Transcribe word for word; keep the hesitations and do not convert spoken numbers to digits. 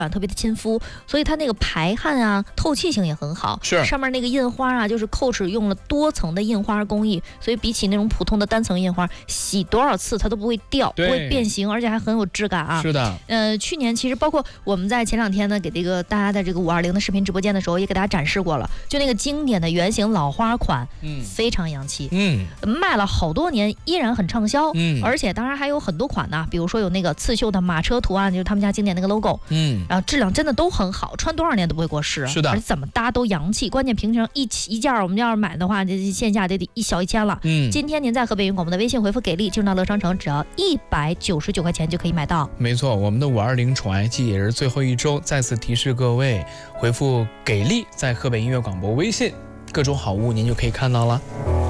啊，特别的亲肤，所以它那个排汗啊、透气性也很好。 是上面那个印花啊，就是 Coach 用了多层的印花工艺，所以比起那种普通的单层印花，洗多少次它都不会掉，不会变形，而且还很有质感啊。 是的， 呃，去年其实包括我们在前两天呢，给这个大家在这个五二零的视频直播间的时候，也给大家展示过了，就那个经典的圆形老花款， 嗯， 非常洋气， 嗯， 卖了好多年，依然很畅销， 嗯， 而且当然还有很多款呢，比如说有那个刺绣的马车图案，就是他们家经典那个 logo， 嗯。 然后质量真的都很好，穿多少年都不会过时。 是的， 而且怎么搭都洋气。关键平常一一件我们要是买的话，这线下得得一小一千了。 嗯， 今天您在河北云广播的微信回复给力，进入到乐商城，只要一百九十九块钱就可以买到。 没错，我们的五二零宠爱季也是最后一周，再次提示各位回复给力，在河北音乐广播微信，各种好物您就可以看到了。